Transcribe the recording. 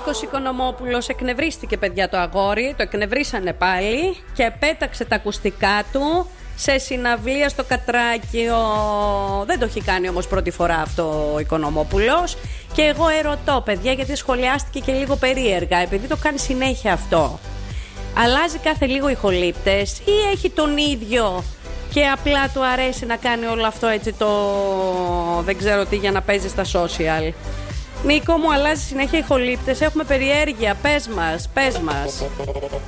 Νίκος Οικονομόπουλος εκνευρίστηκε, παιδιά, το αγόρι. Το εκνευρίσανε πάλι και πέταξε τα ακουστικά του σε συναυλία στο Κατράκιο. Δεν το έχει κάνει όμως πρώτη φορά αυτό ο Οικονομόπουλος. Και εγώ ερωτώ, παιδιά, γιατί σχολιάστηκε και λίγο περίεργα, επειδή το κάνει συνέχεια αυτό. Αλλάζει κάθε λίγο ηχολήπτες ή έχει τον ίδιο και απλά του αρέσει να κάνει όλο αυτό έτσι το δεν ξέρω τι για να παίζει στα social? Νίκο μου, αλλάζει συνέχεια ηχολήπτες, έχουμε περιέργεια, πες μας.